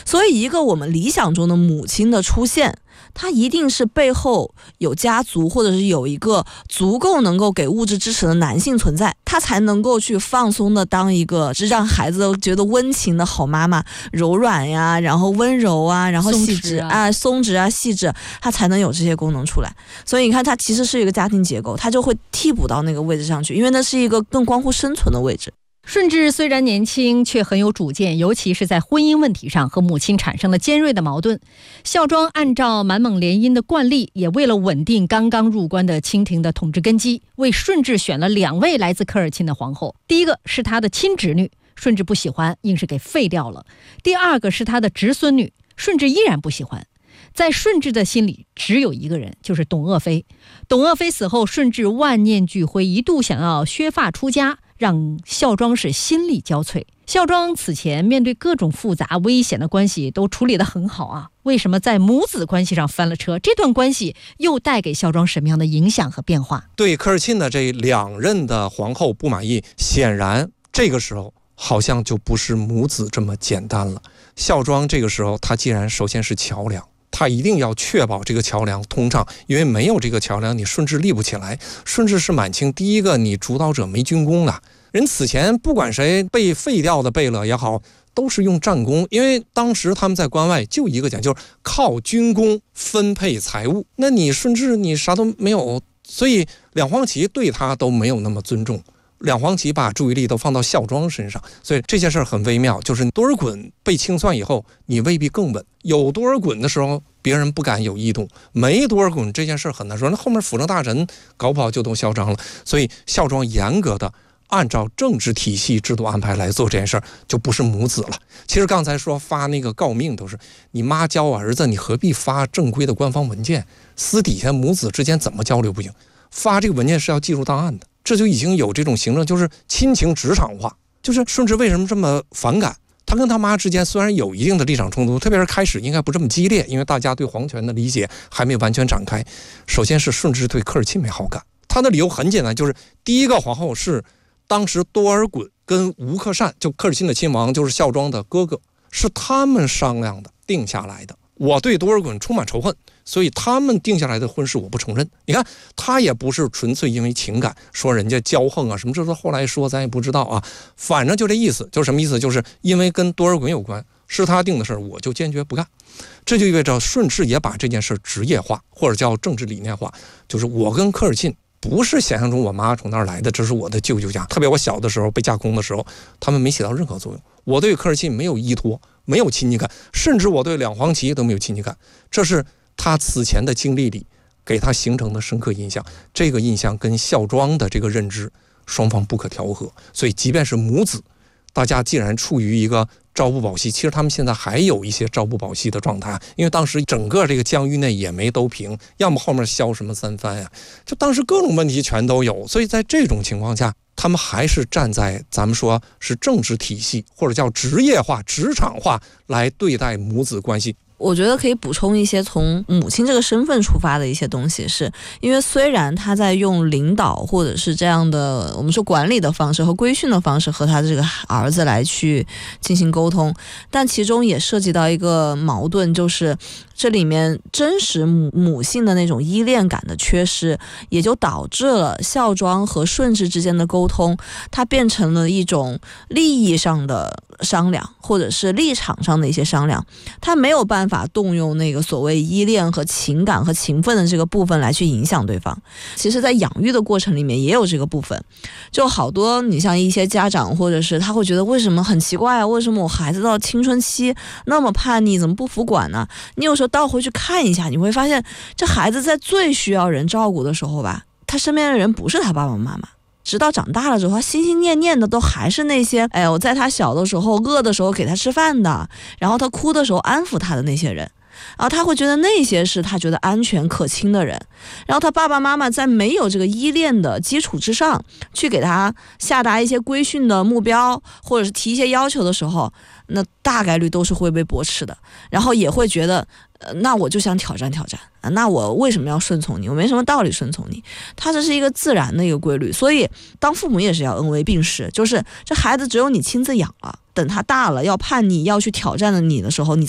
所以一个我们理想中的母亲的出现，它一定是背后有家族，或者是有一个足够能够给物质支持的男性存在，他才能够去放松的当一个让孩子都觉得温情的好妈妈，柔软呀，然后温柔啊，然后细致啊，松弛啊，细致，他才能有这些功能出来。所以你看，它其实是一个家庭结构，它就会替补到那个位置上去，因为那是一个更关乎生存的位置。 顺治虽然年轻，却很有主见，尤其是在婚姻问题上和母亲产生了尖锐的矛盾。孝庄按照满蒙联姻的惯例，也为了稳定刚刚入关的清廷的统治根基，为顺治选了2位来自科尔沁的皇后。第一个是他的亲侄女，顺治不喜欢，硬是给废掉了；第二个是他的侄孙女，顺治依然不喜欢。在顺治的心里只有一个人，就是董鄂妃。董鄂妃死后，顺治万念俱灰，一度想要削发出家，让孝庄是心力交瘁。孝庄此前面对各种复杂危险的关系都处理得很好啊，为什么在母子关系上翻了车？这段关系又带给孝庄什么样的影响和变化？ 对科尔沁的这2任的皇后不满意，显然这个时候好像就不是母子这么简单了。孝庄这个时候，他既然首先是桥梁，他一定要确保这个桥梁通畅，因为没有这个桥梁，你顺治立不起来。顺治是满清第一个你主导者没军功的人，此前不管谁被废掉的贝勒也好，都是用战功，因为当时他们在关外就一个讲，就是靠军功分配财物。那你顺治你啥都没有，所以两黄旗对他都没有那么尊重。两黄旗把注意力都放到孝庄身上，所以这件事很微妙。就是多尔衮被清算以后，你未必更稳。有多尔衮的时候，别人不敢有异动；没多尔衮，这件事很难说。那后面辅政大臣搞不好就都嚣张了。所以孝庄严格的按照政治体系制度安排来做这件事，就不是母子了。其实刚才说发那个诰命都是你妈教儿子，你何必发正规的官方文件？私底下母子之间怎么交流不行？发这个文件是要记录档案的。这就已经有这种行政，就是亲情职场化。就是顺治为什么这么反感？他跟他妈之间虽然有一定的立场冲突，特别是开始应该不这么激烈，因为大家对皇权的理解还没完全展开。首先是顺治对科尔沁没好感，他的理由很简单，就是第一个皇后是当时多尔衮跟吴克善，就科尔沁的亲王，就是孝庄的哥哥，是他们商量的定下来的。我对多尔衮充满仇恨，所以他们定下来的婚事我不承认。你看，他也不是纯粹因为情感说人家骄横啊什么，这是后来说咱也不知道啊。反正就这意思，就是什么意思？就是因为跟多尔衮有关，是他定的事儿，我就坚决不干。这就意味着顺治也把这件事职业化，或者叫政治理念化，就是我跟科尔沁不是想象中我妈从那儿来的，这是我的舅舅家。特别我小的时候被架空的时候，他们没起到任何作用。我对科尔沁没有依托，没有亲近感，甚至我对两黄旗都没有亲近感。这是他此前的经历里给他形成的深刻印象，这个印象跟孝庄的这个认知双方不可调和。所以即便是母子，大家既然处于一个朝不保夕，其实他们现在还有一些朝不保夕的状态，因为当时整个这个疆域内也没都平，要么后面削什么三藩呀，就当时各种问题全都有。所以在这种情况下，他们还是站在咱们说是政治体系或者叫职业化、职场化来对待母子关系。 我觉得可以补充一些从母亲这个身份出发的一些东西，是因为虽然他在用领导或者是这样的我们说管理的方式和规训的方式和他这个儿子来去进行沟通，但其中也涉及到一个矛盾，就是这里面真实母性的那种依恋感的缺失，也就导致了孝庄和顺治之间的沟通，它变成了一种利益上的商量，或者是立场上的一些商量，他没有办法动用那个所谓依恋和情感和情分的这个部分来去影响对方。其实在养育的过程里面也有这个部分，就好多你像一些家长或者是他会觉得为什么很奇怪啊，为什么我孩子到青春期那么叛逆，怎么不服管呢？你有时候倒回去看一下，你会发现这孩子在最需要人照顾的时候吧，他身边的人不是他爸爸妈妈，直到长大了之后，他心心念念的都还是那些我在他小的时候饿的时候给他吃饭的，然后他哭的时候安抚他的那些人，然后他会觉得那些是他觉得安全可亲的人。然后他爸爸妈妈在没有这个依恋的基础之上去给他下达一些规训的目标或者是提一些要求的时候，那大概率都是会被驳斥的，然后也会觉得那我就想挑战挑战那我为什么要顺从你？我没什么道理顺从你。它这是一个自然的一个规律，所以当父母也是要恩威并施，就是这孩子只有你亲自养了，等他大了要叛逆要去挑战的你的时候，你